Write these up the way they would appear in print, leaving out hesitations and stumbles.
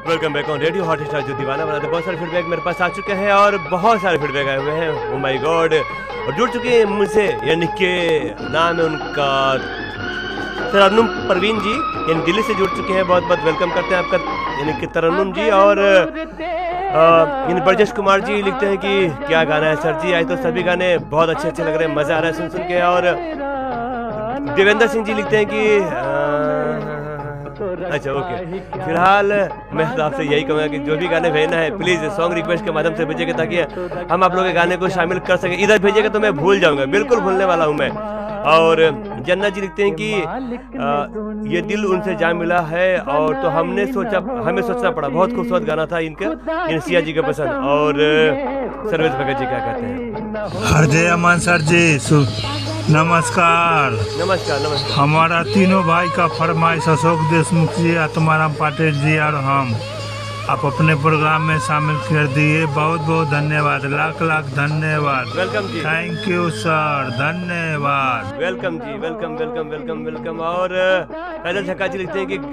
Welcome back on radio hot star जो दीवाना बनाते। बहुत सारे फीडबैक मेरे पास आ चुके हैं और बहुत सारे फीडबैक आए हुए हैं। ओह माय गॉड, और जुड़ चुके हैं मुझसे, यानी कि नाम है उनका तरन्नुम परवीन जी, यानी दिल्ली से जुड़ चुके हैं। बहुत बहुत वेलकम करते हैं आपका, यानी कि तरन्नुम जी। और यानी ब्रजेश कुमार जी लिखते हैं कि क्या गाना है सर जी, आज तो सभी गाने बहुत अच्छे अच्छे लग रहे हैं, मज़ा आ रहा है सुन के। और देवेंद्र सिंह जी लिखते हैं कि अच्छा ओके, फिलहाल मैं आपसे यही कहूँगा कि जो भी गाने भेजना है प्लीज़ सॉन्ग रिक्वेस्ट के माध्यम से भेजिएगा, ताकि हम आप लोगों के गाने को शामिल कर सकें। इधर भेजिएगा तो मैं भूल जाऊँगा, बिल्कुल भूलने वाला हूँ मैं। और जन्नत जी लिखते हैं कि ये दिल उनसे जा मिला है, और तो हमें सोचना पड़ा। बहुत खूबसूरत गाना था इनका, इन सिया जी का पसंद। और सर्वेश भगत जी क्या कहते हैं? हरजय अमन सर जी नमस्कार। नमस्कार नमस्कार। हमारा तीनों भाई का फरमाइश अशोक देशमुख जी, आत्माराम पाटिल जी और हम आप अपने प्रोग्राम में शामिल कर दिए। बहुत बहुत धन्यवाद, लाख लाख धन्यवाद। Welcome ji, thank you sir, धन्यवाद। वेलकम जी, वेलकम वेलकम वेलकम वेलकम। और काजल झक्का जी लिखते हैं कि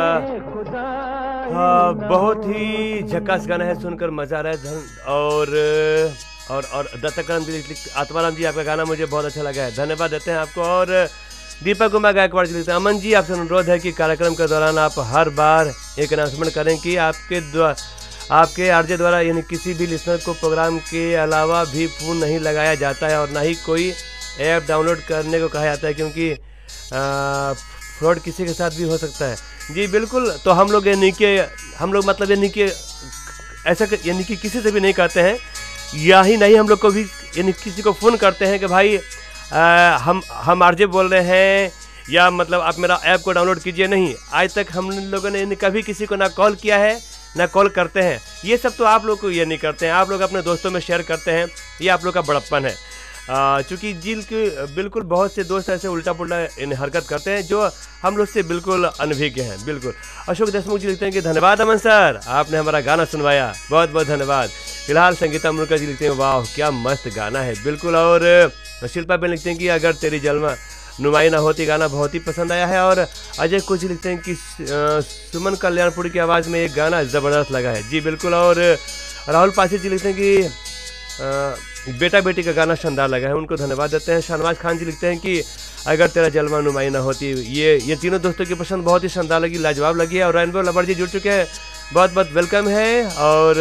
बहुत ही झक्कास गाना है, सुनकर मजा आ रहा है। और दत्ताकरण जी, आत्माराम जी आपका गाना मुझे बहुत अच्छा लगा है, धन्यवाद देते हैं आपको। और दीपक कुमार गायकवाड़ जी लिखते हैं, अमन जी आपसे अनुरोध है कि कार्यक्रम के दौरान आप हर बार एक अनाउंसमेंट करें कि आपके आरजे द्वारा यानी किसी भी लिसनर को प्रोग्राम के अलावा भी फोन नहीं लगाया जाता है और ना ही कोई ऐप डाउनलोड करने को कहा जाता है, क्योंकि फ्रॉड किसी के साथ भी हो सकता है। जी बिल्कुल, तो हम लोग मतलब यानी कि ऐसा यानी कि किसी से भी नहीं कहते हैं, या ही नहीं हम लोग को भी यानी किसी को फ़ोन करते हैं कि भाई हम आरजे बोल रहे हैं, या मतलब आप मेरा ऐप को डाउनलोड कीजिए। नहीं, आज तक हम लोगों ने कभी किसी को ना कॉल किया है ना कॉल करते हैं। ये सब तो आप लोग को ये नहीं करते हैं, आप लोग अपने दोस्तों में शेयर करते हैं, ये आप लोग का बड़प्पन है। चूँकि बिल्कुल बहुत से दोस्त ऐसे उल्टा पुल्टा हरकत करते हैं जो हम लोग से बिल्कुल अनभिज्ञ हैं। बिल्कुल। अशोक देशमुख जी लिखते हैं कि धन्यवाद अमन सर, आपने हमारा गाना सुनवाया, बहुत बहुत धन्यवाद। फिलहाल संगीता मुर्का जी लिखते हैं वाह क्या मस्त गाना है, बिल्कुल। और शिल्पा बेन लिखते हैं कि अगर तेरी जलवा नुमाई ना होती, गाना बहुत ही पसंद आया है। और अजय कुछ लिखते हैं कि सुमन कल्याणपुरी की आवाज़ में एक गाना ज़बरदस्त लगा है। जी बिल्कुल। और राहुल पासी जी लिखते हैं कि बेटा बेटी का गाना शानदार लगा है, उनको धन्यवाद देते हैं। शाहनवाज खान जी लिखते हैं कि अगर तेरा जलवा नुमाई ना होती, ये तीनों दोस्तों की पसंद बहुत ही शानदार लगी, लाजवाब लगी है। और रेनबो लवर जी जुड़ चुके हैं, बहुत बहुत वेलकम है। और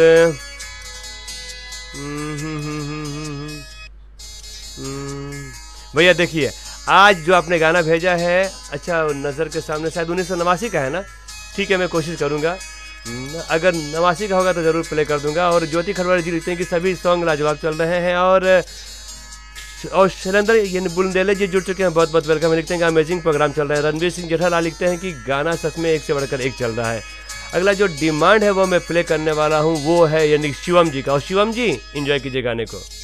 भैया देखिए, आज जो आपने गाना भेजा है, अच्छा नज़र के सामने शायद 1989 का है ना? ठीक है, मैं कोशिश करूँगा, अगर 89 का होगा तो ज़रूर प्ले कर दूंगा। और ज्योति खरवाड़ी जी लिखते हैं कि सभी सॉन्ग लाजवाब चल रहे हैं। और शैलेंद्र यानी बुलंदेले जी जुड़ चुके हैं, बहुत बहुत वेलकम है। लिखते हैं कि अमेजिंग प्रोग्राम चल रहा है। रणवीर सिंह जेठालाल लिखते हैं कि गाना सच में एक से बढ़कर एक चल रहा है। अगला जो डिमांड है वो मैं प्ले करने वाला हूँ, वो है यानी शिवम जी का। और शिवम जी एंजॉय कीजिए गाने को।